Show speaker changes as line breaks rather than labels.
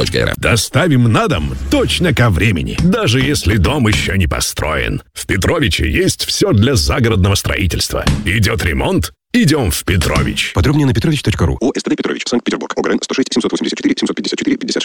Petrovich.rf.
Доставим на дом точно ко времени, даже если дом еще не построен. В Петровиче есть все для загородного строительства. Идет ремонт? Идем в Петрович.
Подробнее на petrovich.ru.
ОСТД Петрович, Санкт-Петербург. ОГРН 106 784 754 56.